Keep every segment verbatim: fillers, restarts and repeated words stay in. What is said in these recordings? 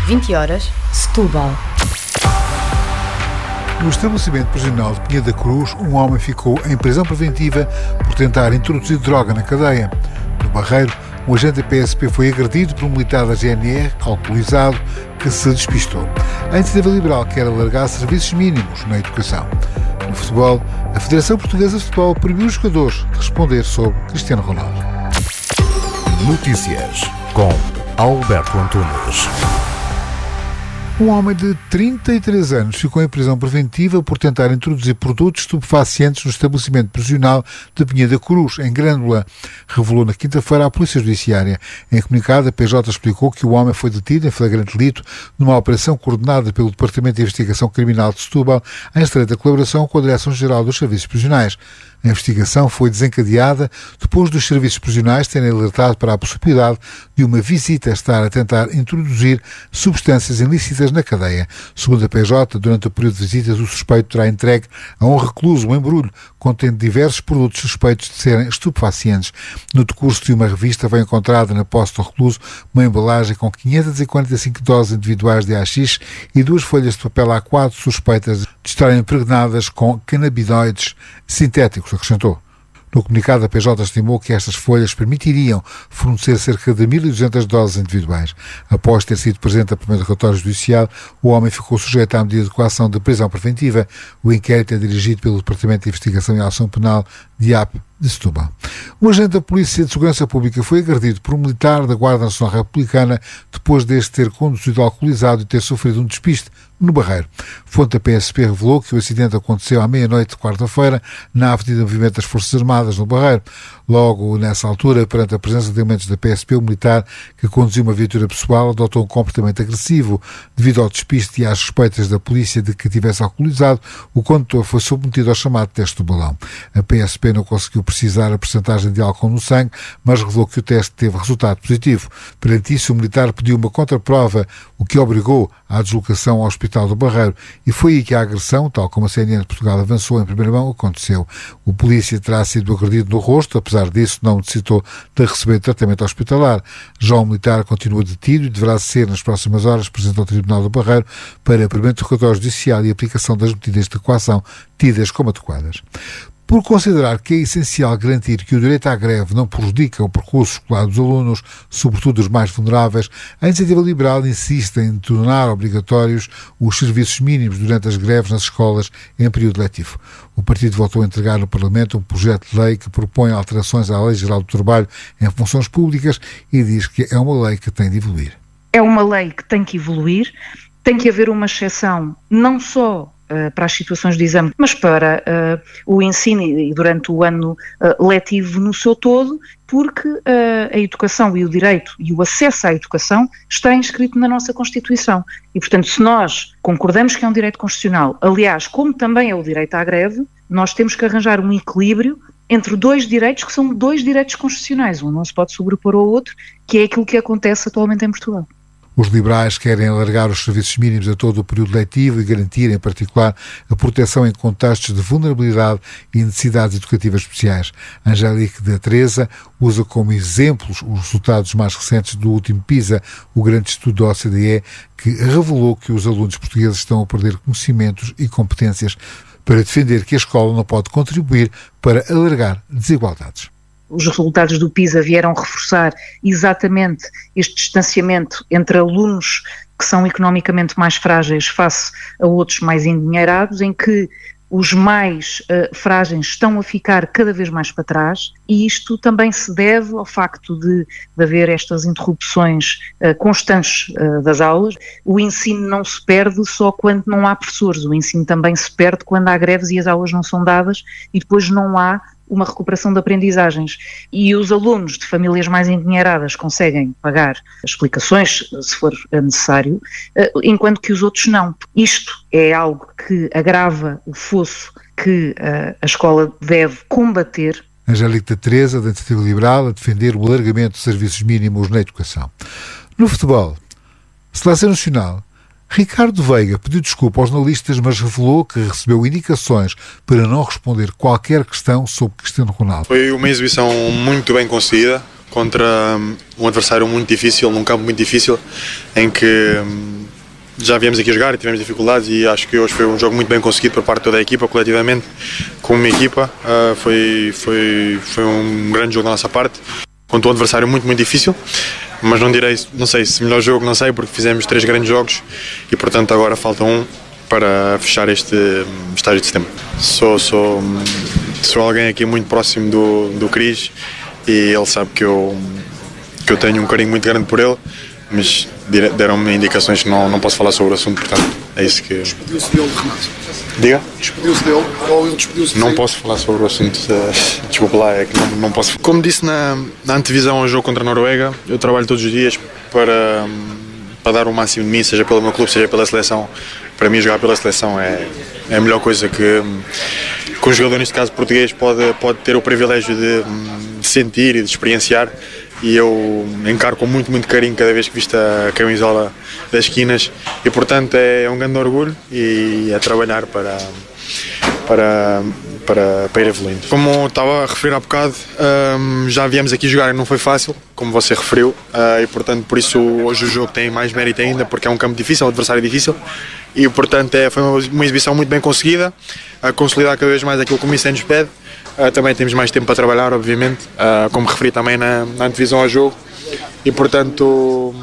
vinte horas, Setúbal. No estabelecimento prisional de Pinheiros da Cruz, um homem ficou em prisão preventiva por tentar introduzir droga na cadeia. No Barreiro, um agente da P S P foi agredido por um militar da G N R, alcoolizado, que se despistou. A Iniciativa Liberal quer alargar serviços mínimos na educação. No futebol, a Federação Portuguesa de Futebol proibiu os jogadores de responder sobre Cristiano Ronaldo. Notícias com Alberto Antunes. Um homem de trinta e três anos ficou em prisão preventiva por tentar introduzir produtos estupefacientes no estabelecimento prisional de Pinheiros da Cruz, em Grândola, revelou na quinta-feira a Polícia Judiciária. Em comunicado, a P J explicou que o homem foi detido em flagrante delito numa operação coordenada pelo Departamento de Investigação Criminal de Setúbal, em estreita colaboração com a Direção-Geral dos Serviços Prisionais. A investigação foi desencadeada depois dos serviços prisionais terem alertado para a possibilidade de uma visita a estar a tentar introduzir substâncias ilícitas na cadeia. Segundo a P J, durante o período de visitas, o suspeito terá entregue a um recluso um embrulho contendo diversos produtos suspeitos de serem estupefacientes. No decurso de uma revista, foi encontrada na posse do recluso uma embalagem com quinhentas e quarenta e cinco doses individuais de haxixe e duas folhas de papel A quatro suspeitas de estarem impregnadas com canabinoides sintéticos, acrescentou. No comunicado, a P J estimou que estas folhas permitiriam fornecer cerca de mil e duzentas doses individuais. Após ter sido presente a primeiro relatório judicial, o homem ficou sujeito à medida de coação de prisão preventiva. O inquérito é dirigido pelo Departamento de Investigação e Ação Penal de A P de Setúbal. Um agente da Polícia de Segurança Pública foi agredido por um militar da Guarda Nacional Republicana depois deste ter conduzido alcoolizado e ter sofrido um despiste no Barreiro. Fonte da P S P revelou que o acidente aconteceu à meia-noite de quarta-feira na Avenida de Movimento das Forças Armadas, no Barreiro. Logo nessa altura, perante a presença de elementos da P S P, o militar que conduziu uma viatura pessoal adotou um comportamento agressivo. Devido ao despiste e às suspeitas da polícia de que tivesse alcoolizado, o condutor foi submetido ao chamado teste do balão. A P S P não conseguiu precisar a percentagem de álcool no sangue, mas revelou que o teste teve resultado positivo. Perante isso, o militar pediu uma contraprova, o que obrigou à deslocação ao Hospital do Barreiro, e foi aí que a agressão, tal como a C N N de Portugal avançou em primeira mão, aconteceu. O polícia terá sido agredido no rosto, apesar disso não necessitou de receber tratamento hospitalar. Já o militar continua detido e deverá ser nas próximas horas presente ao Tribunal do Barreiro para primeiro interrogatório judicial e aplicação das medidas de coação tidas como adequadas. Por considerar que é essencial garantir que o direito à greve não prejudica o percurso escolar dos alunos, sobretudo os mais vulneráveis, a Iniciativa Liberal insiste em tornar obrigatórios os serviços mínimos durante as greves nas escolas em período letivo. O partido voltou a entregar no Parlamento um projeto de lei que propõe alterações à Lei Geral do Trabalho em funções públicas e diz que é uma lei que tem de evoluir. É uma lei que tem que evoluir, tem que haver uma exceção não só para as situações de exame, mas para uh, o ensino e durante o ano uh, letivo no seu todo, porque uh, a educação e o direito e o acesso à educação está inscrito na nossa Constituição. E, portanto, se nós concordamos que é um direito constitucional, aliás, como também é o direito à greve, nós temos que arranjar um equilíbrio entre dois direitos que são dois direitos constitucionais. Um não se pode sobrepor ao outro, que é aquilo que acontece atualmente em Portugal. Os liberais querem alargar os serviços mínimos a todo o período letivo e garantir, em particular, a proteção em contextos de vulnerabilidade e necessidades educativas especiais. Angélique da Teresa usa como exemplos os resultados mais recentes do último PISA, o grande estudo da O C D E, que revelou que os alunos portugueses estão a perder conhecimentos e competências, para defender que a escola não pode contribuir para alargar desigualdades. Os resultados do PISA vieram reforçar exatamente este distanciamento entre alunos que são economicamente mais frágeis face a outros mais endinheirados, em que os mais uh, frágeis estão a ficar cada vez mais para trás, e isto também se deve ao facto de, de haver estas interrupções uh, constantes uh, das aulas. O ensino não se perde só quando não há professores, o ensino também se perde quando há greves e as aulas não são dadas e depois não há uma recuperação de aprendizagens. E os alunos de famílias mais endinheiradas conseguem pagar explicações, se for necessário, enquanto que os outros não. Isto é algo que agrava o fosso que a escola deve combater. Angélica da Teresa, da Iniciativa Liberal, a defender o alargamento de serviços mínimos na educação. No futebol, Seleção Nacional, Ricardo Veiga pediu desculpa aos jornalistas, mas revelou que recebeu indicações para não responder qualquer questão sobre Cristiano Ronaldo. Foi uma exibição muito bem conseguida contra um adversário muito difícil, num campo muito difícil, em que já viemos aqui jogar e tivemos dificuldades e acho que hoje foi um jogo muito bem conseguido por parte de toda a equipa, coletivamente, como uma equipa. Uh, foi, foi, foi um grande jogo da nossa parte, contra um adversário muito, muito difícil, mas não direi, não sei se melhor jogo, não sei, porque fizemos três grandes jogos e portanto agora falta um para fechar este estágio de setembro. Sou, sou, sou alguém aqui muito próximo do, do Cris e ele sabe que eu, que eu tenho um carinho muito grande por ele, mas deram-me indicações que não, não posso falar sobre o assunto, portanto é isso que... Despediu-se dele, Renato. Diga? Despediu-se dele ou ele despediu-se de Não si? posso falar sobre o assunto, desculpa lá, é que não, não posso. Como disse na, na antevisão ao jogo contra a Noruega, eu trabalho todos os dias para, para dar o máximo de mim, seja pelo meu clube, seja pela seleção. Para mim jogar pela seleção é, é a melhor coisa que, que um jogador, neste caso português, pode, pode ter o privilégio de, de sentir e de experienciar. E eu encaro com muito, muito carinho cada vez que visto a camisola das esquinas e portanto é um grande orgulho e é trabalhar para, para, para, para ir evoluindo. Como estava a referir há bocado, um, já viemos aqui jogar e não foi fácil, como você referiu, uh, e portanto por isso hoje o jogo tem mais mérito ainda, porque é um campo difícil, é um adversário difícil e portanto é, foi uma, uma exibição muito bem conseguida, a consolidar cada vez mais aquilo que o Mister nos pede. Uh, também temos mais tempo para trabalhar, obviamente, uh, como referi também na, na antevisão ao jogo e portanto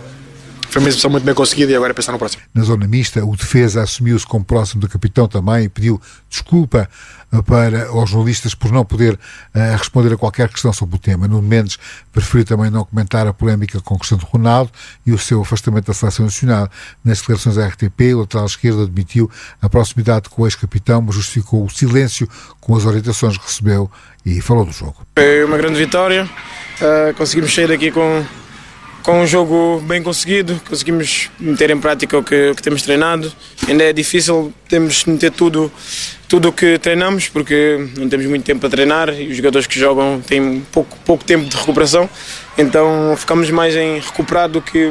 foi uma exibição muito bem conseguida e agora é pensar no próximo. Na zona mista, o defesa assumiu-se como próximo do capitão também e pediu desculpa para os jornalistas por não poder uh, responder a qualquer questão sobre o tema. Nuno Mendes preferiu também não comentar a polémica com Cristiano Ronaldo e o seu afastamento da Seleção Nacional. Nas declarações da R T P, o lateral esquerdo admitiu a proximidade com o ex-capitão, mas justificou o silêncio com as orientações que recebeu e falou do jogo. Foi uma grande vitória, uh, conseguimos sair daqui com com um jogo bem conseguido, conseguimos meter em prática o que, o que temos treinado. Ainda é difícil, temos de meter tudo tudo o que treinamos, porque não temos muito tempo para treinar e os jogadores que jogam têm pouco, pouco tempo de recuperação, então ficamos mais em recuperar do que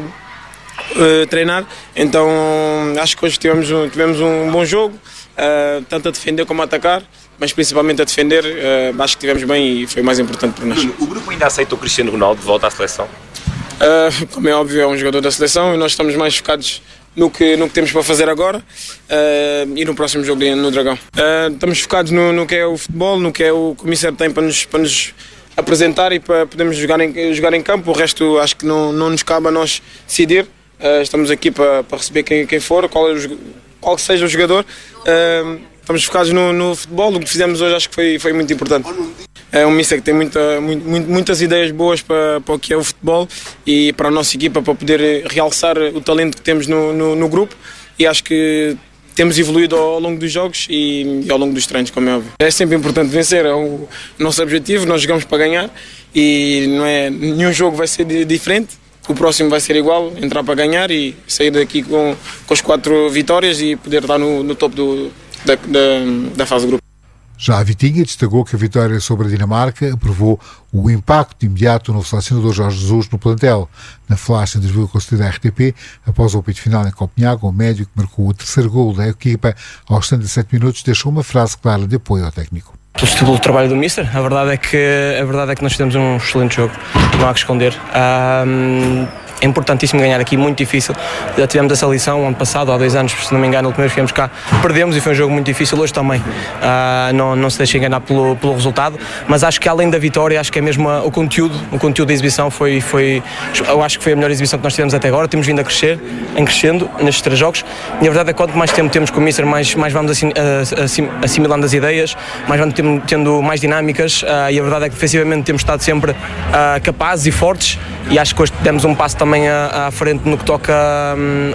uh, treinar. Então acho que hoje tivemos um, tivemos um bom jogo, uh, tanto a defender como a atacar, mas principalmente a defender. Uh, acho que tivemos bem e foi mais importante para nós. O grupo ainda aceita o Cristiano Ronaldo de volta à seleção? Uh, como é óbvio, é um jogador da seleção e nós estamos mais focados no que, no que temos para fazer agora uh, e no próximo jogo no Dragão. Uh, estamos focados no, no que é o futebol, no que é o que o Mister tem para nos, para nos apresentar e para podermos jogar em, jogar em campo. O resto acho que não, não nos cabe a nós decidir. Uh, estamos aqui para, para receber quem, quem for, qual, qual seja o jogador. Uh, estamos focados no, no futebol, o que fizemos hoje acho que foi, foi muito importante. É um Mister que tem muita, muito, muitas ideias boas para, para o que é o futebol e para a nossa equipa, para poder realçar o talento que temos no, no, no grupo, e acho que temos evoluído ao longo dos jogos e, e ao longo dos treinos, como é óbvio. É sempre importante vencer, é o nosso objetivo, nós jogamos para ganhar e não é, nenhum jogo vai ser diferente, o próximo vai ser igual, entrar para ganhar e sair daqui com, com as quatro vitórias e poder estar no, no topo do, da, da, da fase do grupo. Já a Vitinha destacou que a vitória sobre a Dinamarca provou o impacto imediato no selecionador Jorge Jesus no plantel. Na flash interview concedida à R T P, após o apito final em Copenhague, o médio que marcou o terceiro golo da equipa aos setenta e sete minutos deixou uma frase clara de apoio ao técnico. Pelo trabalho do Mister, a verdade é que, a verdade é que nós fizemos um excelente jogo, não há que esconder. Um, É importantíssimo ganhar aqui, muito difícil. Já tivemos essa lição ano passado, há dois anos, se não me engano, a última vez que viemos cá, perdemos e foi um jogo muito difícil. Hoje também, uh, não, não se deixe enganar pelo, pelo resultado, mas acho que além da vitória, acho que é mesmo a, o conteúdo, o conteúdo da exibição foi, foi, eu acho que foi a melhor exibição que nós tivemos até agora. Temos vindo a crescer, em crescendo nestes três jogos, e a verdade é que quanto mais tempo temos com o Mister, mais, mais vamos assim, assim, assimilando as ideias, mais vamos tendo, tendo mais dinâmicas, uh, e a verdade é que defensivamente temos estado sempre uh, capazes e fortes, e acho que hoje demos um passo também à, à frente no que toca um,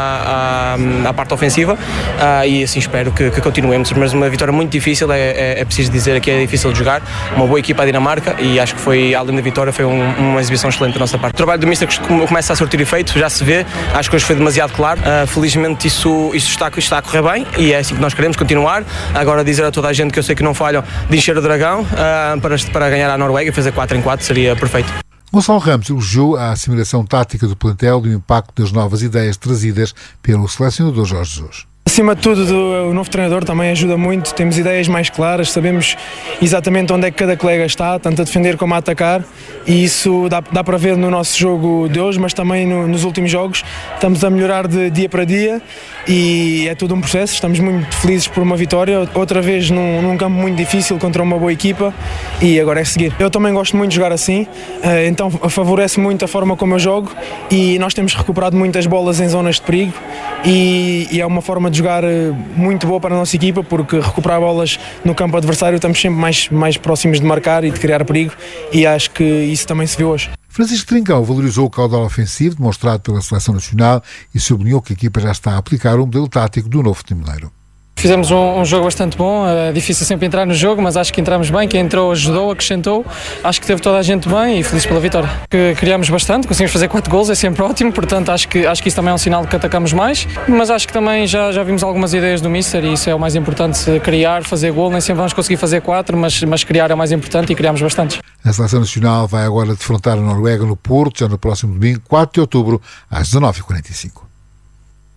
à, à, à parte ofensiva, uh, e assim espero que, que continuemos. Mas uma vitória muito difícil, é, é, é preciso dizer que é difícil de jogar, uma boa equipa a Dinamarca, e acho que foi, além da vitória, foi um, uma exibição excelente da nossa parte. O trabalho do Mister começa a surtir efeito, já se vê, acho que hoje foi demasiado claro, uh, felizmente isso, isso está, está a correr bem e é assim que nós queremos continuar. Agora dizer a toda a gente que eu sei que não falham de encher o Dragão uh, para, para ganhar a Noruega e fazer quatro em quatro seria perfeito. Gonçalo Ramos elogiou a assimilação tática do plantel e o impacto das novas ideias trazidas pelo selecionador Jorge Jesus. Acima de tudo, o novo treinador também ajuda muito, temos ideias mais claras, sabemos exatamente onde é que cada colega está, tanto a defender como a atacar, e isso dá, dá para ver no nosso jogo de hoje, mas também no, nos últimos jogos. Estamos a melhorar de dia para dia e é tudo um processo, estamos muito felizes por uma vitória, outra vez num, num campo muito difícil contra uma boa equipa, e agora é seguir. Eu também gosto muito de jogar assim, então favorece muito a forma como eu jogo, e nós temos recuperado muitas bolas em zonas de perigo, e, e é uma forma de jogar muito boa para a nossa equipa, porque recuperar bolas no campo adversário estamos sempre mais, mais próximos de marcar e de criar perigo, e acho que isso também se viu hoje. Francisco Trincão valorizou o caudal ofensivo demonstrado pela Seleção Nacional e sublinhou que a equipa já está a aplicar o modelo tático do novo Timileiro. Fizemos um, um jogo bastante bom, é difícil sempre entrar no jogo, mas acho que entramos bem, quem entrou ajudou, acrescentou, acho que teve toda a gente bem e feliz pela vitória. Que criámos bastante, conseguimos fazer quatro gols, é sempre ótimo, portanto acho que, acho que isso também é um sinal de que atacamos mais, mas acho que também já, já vimos algumas ideias do Mister e isso é o mais importante, criar, fazer gol, nem sempre vamos conseguir fazer quatro, mas, mas criar é o mais importante e criámos bastante. A Seleção Nacional vai agora defrontar a Noruega no Porto, já no próximo domingo, quatro de outubro, às dezanove e quarenta e cinco.